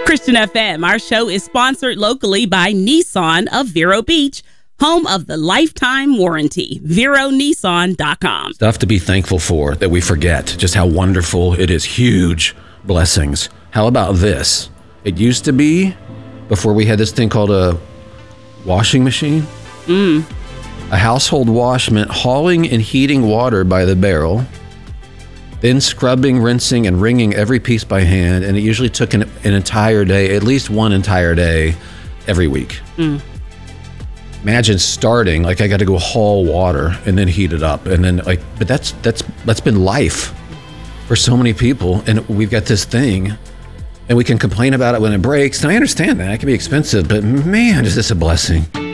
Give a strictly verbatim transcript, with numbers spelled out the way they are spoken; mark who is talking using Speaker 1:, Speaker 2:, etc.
Speaker 1: Christian F M, our show is sponsored locally by Nissan of Vero Beach, home of the lifetime warranty. Vero Nissan dot com.
Speaker 2: Stuff to be thankful for that we forget, just how wonderful it is. Huge blessings. How about this? It used to be, before we had this thing called a washing machine,
Speaker 1: Mm.
Speaker 2: a household wash meant hauling and heating water by the barrel, then scrubbing, rinsing, and wringing every piece by hand, and it usually took an, an entire day, at least one entire day, every week.
Speaker 1: Mm.
Speaker 2: Imagine starting, like I got to go haul water and then heat it up, and then like, but that's that's that's been life for so many people, and we've got this thing, and we can complain about it when it breaks, and I understand that, it can be expensive, but man, is this a blessing.